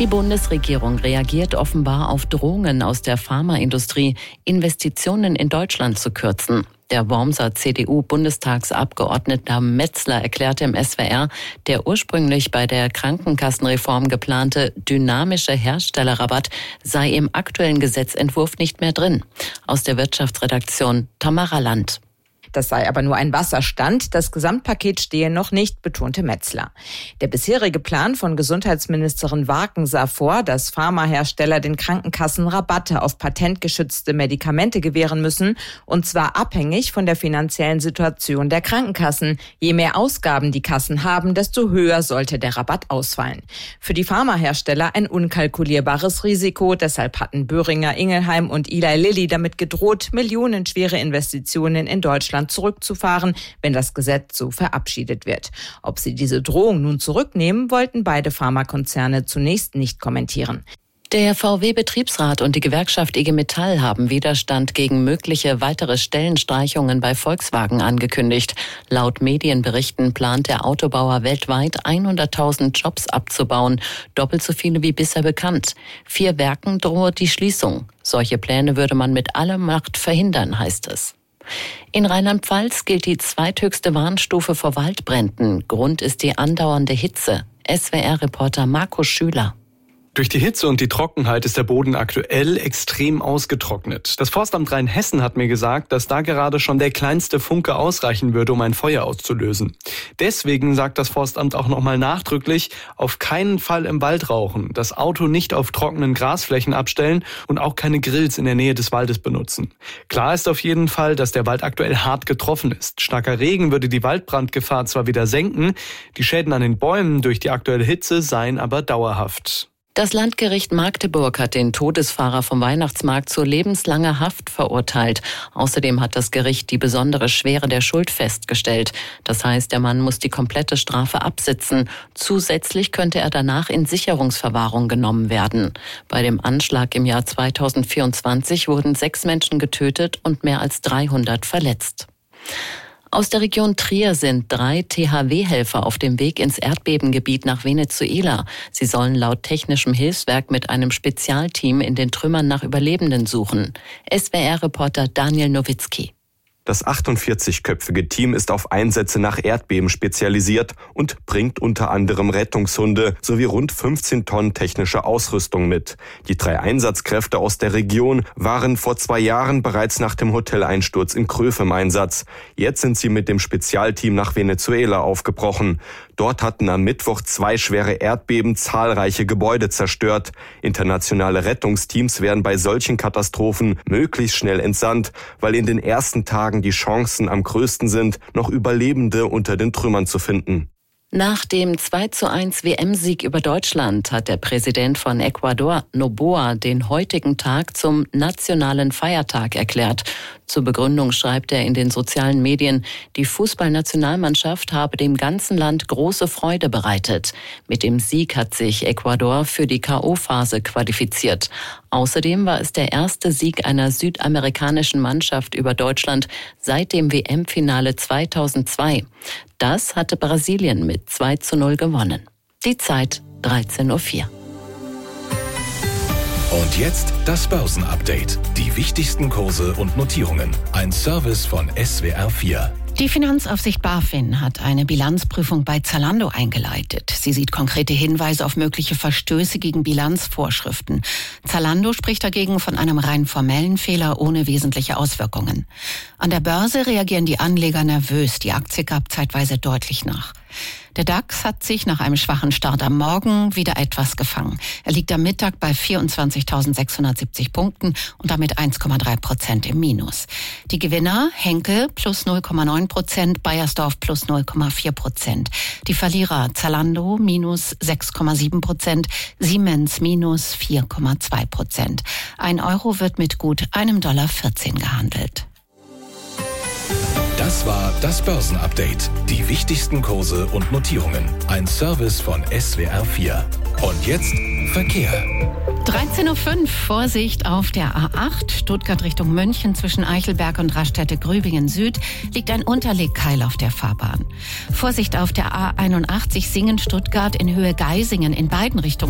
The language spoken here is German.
Die Bundesregierung reagiert offenbar auf Drohungen aus der Pharmaindustrie, Investitionen in Deutschland zu kürzen. Der Wormser CDU-Bundestagsabgeordnete Metzler erklärte im SWR, der ursprünglich bei der Krankenkassenreform geplante dynamische Herstellerrabatt sei im aktuellen Gesetzentwurf nicht mehr drin. Aus der Wirtschaftsredaktion Tamara Land. Das sei aber nur ein Wasserstand. Das Gesamtpaket stehe noch nicht, betonte Metzler. Der bisherige Plan von Gesundheitsministerin Warken sah vor, dass Pharmahersteller den Krankenkassen Rabatte auf patentgeschützte Medikamente gewähren müssen, und zwar abhängig von der finanziellen Situation der Krankenkassen. Je mehr Ausgaben die Kassen haben, desto höher sollte der Rabatt ausfallen. Für die Pharmahersteller ein unkalkulierbares Risiko. Deshalb hatten Boehringer Ingelheim und Eli Lilly damit gedroht, millionenschwere Investitionen in Deutschland zurückzufahren, wenn das Gesetz so verabschiedet wird. Ob sie diese Drohung nun zurücknehmen, wollten beide Pharmakonzerne zunächst nicht kommentieren. Der VW-Betriebsrat und die Gewerkschaft IG Metall haben Widerstand gegen mögliche weitere Stellenstreichungen bei Volkswagen angekündigt. Laut Medienberichten plant der Autobauer weltweit 100.000 Jobs abzubauen, doppelt so viele wie bisher bekannt. 4 Werken drohe die Schließung. Solche Pläne würde man mit aller Macht verhindern, heißt es. In Rheinland-Pfalz gilt die zweithöchste Warnstufe vor Waldbränden. Grund ist die andauernde Hitze. SWR-Reporter Markus Schüler. Durch die Hitze und die Trockenheit ist der Boden aktuell extrem ausgetrocknet. Das Forstamt Rheinhessen hat mir gesagt, dass da gerade schon der kleinste Funke ausreichen würde, um ein Feuer auszulösen. Deswegen sagt das Forstamt auch nochmal nachdrücklich, auf keinen Fall im Wald rauchen, das Auto nicht auf trockenen Grasflächen abstellen und auch keine Grills in der Nähe des Waldes benutzen. Klar ist auf jeden Fall, dass der Wald aktuell hart getroffen ist. Starker Regen würde die Waldbrandgefahr zwar wieder senken, die Schäden an den Bäumen durch die aktuelle Hitze seien aber dauerhaft. Das Landgericht Magdeburg hat den Todesfahrer vom Weihnachtsmarkt zu lebenslanger Haft verurteilt. Außerdem hat das Gericht die besondere Schwere der Schuld festgestellt. Das heißt, der Mann muss die komplette Strafe absitzen. Zusätzlich könnte er danach in Sicherungsverwahrung genommen werden. Bei dem Anschlag im Jahr 2024 wurden 6 Menschen getötet und mehr als 300 verletzt. Aus der Region Trier sind 3 THW-Helfer auf dem Weg ins Erdbebengebiet nach Venezuela. Sie sollen laut technischem Hilfswerk mit einem Spezialteam in den Trümmern nach Überlebenden suchen. SWR-Reporter Daniel Nowitzki. Das 48-köpfige Team ist auf Einsätze nach Erdbeben spezialisiert und bringt unter anderem Rettungshunde sowie rund 15 Tonnen technische Ausrüstung mit. Die 3 Einsatzkräfte aus der Region waren vor 2 Jahren bereits nach dem Hoteleinsturz in Kröv im Einsatz. Jetzt sind sie mit dem Spezialteam nach Venezuela aufgebrochen. Dort hatten am Mittwoch 2 schwere Erdbeben zahlreiche Gebäude zerstört. Internationale Rettungsteams werden bei solchen Katastrophen möglichst schnell entsandt, weil in den ersten Tagen die Chancen am größten sind, noch Überlebende unter den Trümmern zu finden. Nach dem 2:1 WM-Sieg über Deutschland hat der Präsident von Ecuador, Noboa, den heutigen Tag zum nationalen Feiertag erklärt. Zur Begründung schreibt er in den sozialen Medien, die Fußballnationalmannschaft habe dem ganzen Land große Freude bereitet. Mit dem Sieg hat sich Ecuador für die K.O.-Phase qualifiziert. Außerdem war es der erste Sieg einer südamerikanischen Mannschaft über Deutschland seit dem WM-Finale 2002. Das hatte Brasilien mit 2:0 gewonnen. Die Zeit 13:04 Uhr. Und jetzt das Börsenupdate. Die wichtigsten Kurse und Notierungen. Ein Service von SWR4. Die Finanzaufsicht BaFin hat eine Bilanzprüfung bei Zalando eingeleitet. Sie sieht konkrete Hinweise auf mögliche Verstöße gegen Bilanzvorschriften. Zalando spricht dagegen von einem rein formellen Fehler ohne wesentliche Auswirkungen. An der Börse reagieren die Anleger nervös. Die Aktie gab zeitweise deutlich nach. Der DAX hat sich nach einem schwachen Start am Morgen wieder etwas gefangen. Er liegt am Mittag bei 24.670 Punkten und damit 1,3% im Minus. Die Gewinner: Henkel plus 0,9%, Beiersdorf plus 0,4%. Die Verlierer: Zalando minus 6,7%, Siemens minus 4,2%. 1 Euro wird mit gut $1,14 gehandelt. Das war das Börsenupdate. Die wichtigsten Kurse und Notierungen. Ein Service von SWR4. Und jetzt Verkehr. 13:05 Uhr, Vorsicht auf der A8, Stuttgart Richtung München zwischen Eichelberg und Raststätte-Grübingen Süd liegt ein Unterlegkeil auf der Fahrbahn. Vorsicht auf der A81 Singen-Stuttgart in Höhe Geisingen in beiden Richtungen.